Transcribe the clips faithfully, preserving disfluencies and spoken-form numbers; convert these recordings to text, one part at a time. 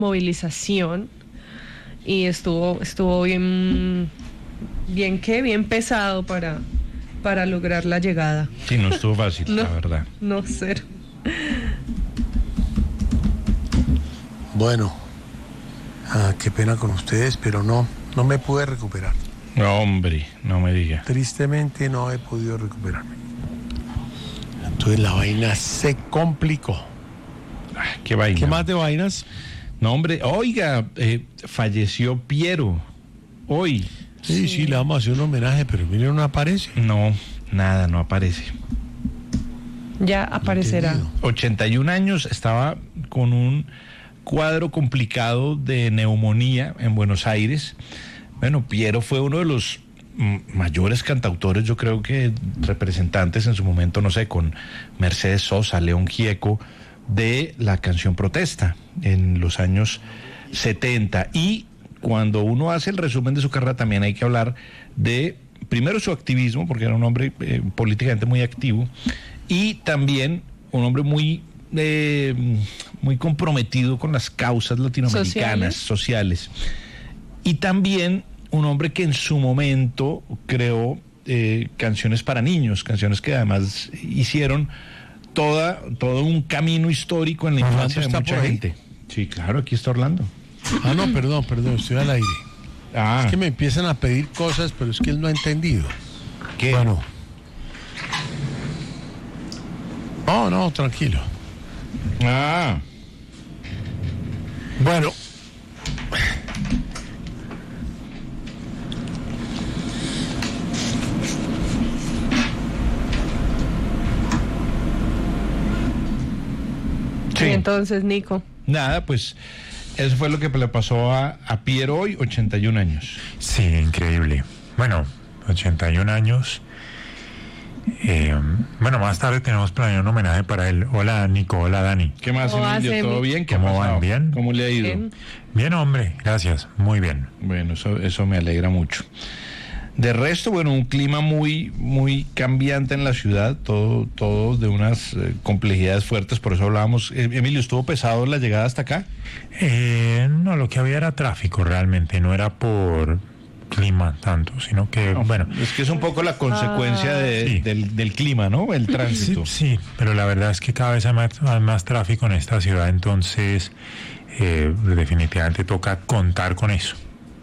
movilización y estuvo, estuvo bien, bien qué, bien pesado para, para lograr la llegada. Sí, no estuvo fácil, no, la verdad. No, cero. Bueno, ah, qué pena con ustedes, pero no, no me pude recuperar. No, hombre, no me diga. Tristemente no he podido recuperarme. Entonces la vaina se complicó. Ah, qué vaina. ¿Qué más de vainas? No, hombre, oiga, eh, falleció Piero hoy. Sí, sí, sí, le vamos a hacer un homenaje, pero mire, no aparece. No, nada, no aparece. Ya aparecerá. Entendido. ochenta y un años, estaba con un cuadro complicado de neumonía en Buenos Aires. Bueno, Piero fue uno de los mayores cantautores, yo creo que representantes en su momento, no sé, con Mercedes Sosa, León Gieco, de la canción Protesta en los años setenta. Y cuando uno hace el resumen de su carrera también hay que hablar de, primero, su activismo, porque era un hombre eh, políticamente muy activo, y también un hombre muy eh, muy comprometido con las causas latinoamericanas, sociales. sociales. Y también un hombre que en su momento creó eh, canciones para niños, canciones que además hicieron toda, todo un camino histórico en la infancia de mucha gente. Sí, claro, aquí está Orlando. Ah, no, perdón, perdón, estoy al aire. Ah. Es que me empiezan a pedir cosas, pero es que él no ha entendido. ¿Qué? Bueno. No, no, tranquilo. Ah. Bueno. Sí. Y entonces, Nico. Nada, pues eso fue lo que le pasó a, a Piero hoy, ochenta y un años. Sí, increíble. Bueno, ochenta y un años. Eh, bueno, más tarde tenemos planeado un homenaje para él. Hola, Nico. Hola, Dani. ¿Qué más, Emilio? ¿Todo bien? ¿Qué ¿Cómo van? ¿Bien? ¿Cómo le ha ido? Bien. Bien, hombre. Gracias. Muy bien. Bueno, eso, eso me alegra mucho. De resto, bueno, un clima muy, muy cambiante en la ciudad, todo, todo de unas eh, complejidades fuertes, por eso hablábamos. Eh, Emilio, ¿estuvo pesado la llegada hasta acá? Eh, no, lo que había era tráfico realmente, no era por clima tanto, sino que, No, bueno... Es que es un poco la consecuencia de, sí. del, del clima, ¿no? El tránsito. Sí, sí, pero la verdad es que cada vez hay más, hay más tráfico en esta ciudad, entonces eh, definitivamente toca contar con eso.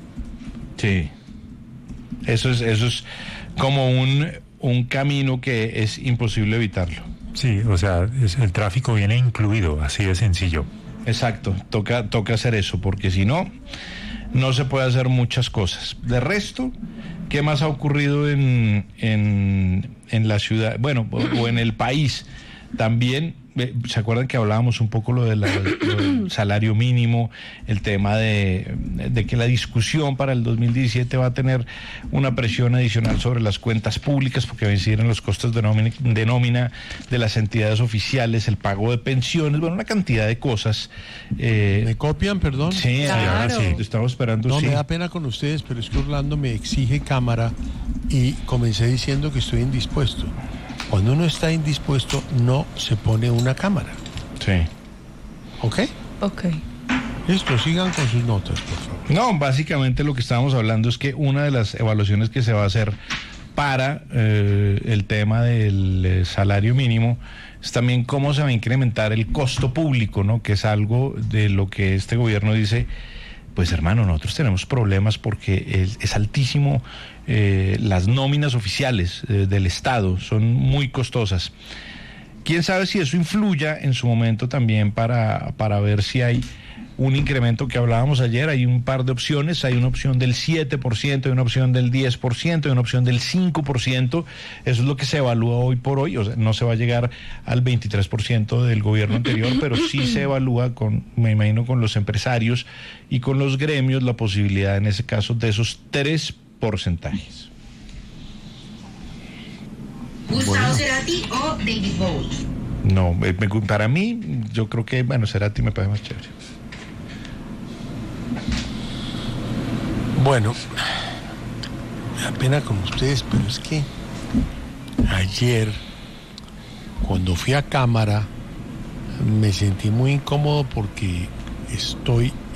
Sí. Eso es, eso es como un, un camino que es imposible evitarlo. Sí, o sea, es, el tráfico viene incluido, así de sencillo. Exacto, toca, toca hacer eso, porque si no, no se puede hacer muchas cosas. De resto, ¿qué más ha ocurrido en, en, en la ciudad? Bueno, o, o en el país. También, ¿se acuerdan que hablábamos un poco lo, de la, lo del salario mínimo, el tema de, de que la discusión para el dos mil diecisiete va a tener una presión adicional sobre las cuentas públicas porque va a incidir en los costos de nómina, de nómina de las entidades oficiales, el pago de pensiones, bueno, una cantidad de cosas. Eh, ¿Me copian, perdón? Sí, claro. ahora sí, estamos esperando. No, sí. me da pena con ustedes, pero es que Orlando me exige cámara y comencé diciendo que estoy indispuesto. Cuando uno está indispuesto, no se pone una cámara. Sí. ¿Ok? Ok. Listo, sigan con sus notas, por favor. No, básicamente lo que estábamos hablando es que una de las evaluaciones que se va a hacer para eh, el tema del eh, salario mínimo es también cómo se va a incrementar el costo público, ¿no? Que es algo de lo que este gobierno dice, pues hermano, nosotros tenemos problemas porque es, es altísimo. Eh, las nóminas oficiales eh, del Estado son muy costosas. Quién sabe si eso influya en su momento también para, para ver si hay un incremento que hablábamos ayer. Hay un par de opciones, hay una opción del siete por ciento, hay una opción del diez por ciento, hay una opción del cinco por ciento. Eso es lo que se evalúa hoy por hoy. O sea, no se va a llegar al veintitrés por ciento del gobierno anterior, pero sí se evalúa con, me imagino, con los empresarios y con los gremios la posibilidad en ese caso de esos tres porcentajes. Gustavo Bueno. Cerati o David Bowie. No, me- me- para mí, yo creo que, bueno, Cerati me parece más chévere. Bueno, me da pena con ustedes, pero es que ayer, cuando fui a cámara, me sentí muy incómodo porque estoy